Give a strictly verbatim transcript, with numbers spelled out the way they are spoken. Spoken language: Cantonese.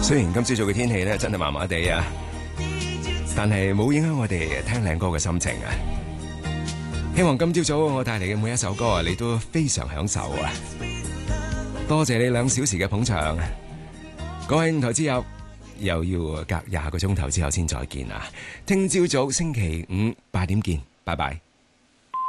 雖然今朝早嘅天氣咧真係麻麻地啊，但係冇影響我哋聽靚歌嘅心情啊！希望今朝早我帶嚟嘅每一首歌啊，你都非常享受啊！多謝你兩小時嘅捧場，各位五台之友又要隔廿個鐘頭之後先再見啊！聽朝早星期五八點見，拜拜。